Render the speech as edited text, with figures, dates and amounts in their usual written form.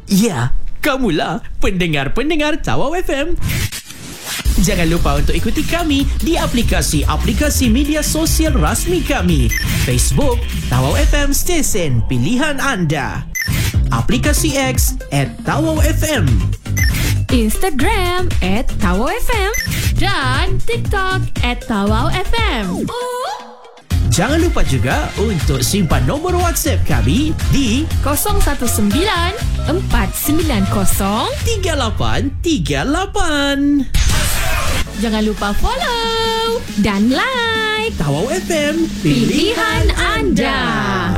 Ya, kamulah pendengar-pendengar Tawau FM. Jangan lupa untuk ikuti kami di aplikasi-aplikasi media sosial rasmi kami. Facebook, Tawau FM Stesen Pilihan Anda. Aplikasi X @TawauFM. Instagram @TawauFM. Dan TikTok @TawauFM. Jangan lupa juga untuk simpan nombor WhatsApp kami di 019 490 3838. Jangan lupa follow dan like Tawau FM, pilihan anda.